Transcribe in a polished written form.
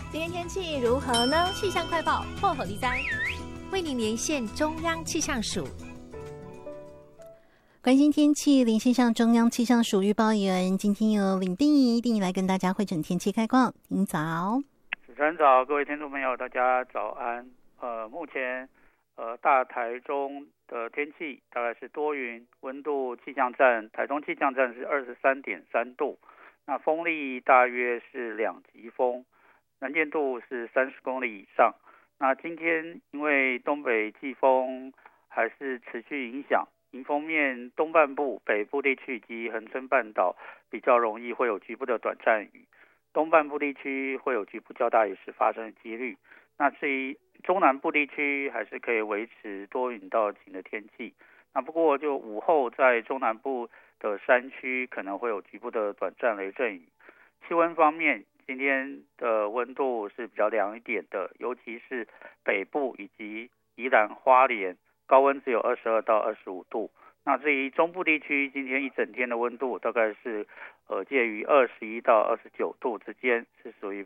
今天天气如何呢？气象快报破口利哉，为您连线中央气象署。 关心天气，连线上中央气象署预报员，今天由林定仪来跟大家汇整天气概况。您早。 主持人早，各位听众朋友，大家早安。目前大台中的天气大概是多云，温度气象站台中气象站是23.3度，那风力大约是2级风，能见度是30公里以上。那今天因为东北季风还是持续影响，迎风面东半部、北部地区以及恒春半岛比较容易会有局部的短暂雨，东半部地区会有局部较大雨势发生的几率。那至于中南部地区还是可以维持多云到晴的天气。那不过就午后在中南部的山区可能会有局部的短暂雷阵雨。气温方面，今天的温度是比较凉一点的，尤其是北部以及宜兰花莲，高温只有22到25度。那至于中部地区，今天一整天的温度大概是介于21到29度之间，是属于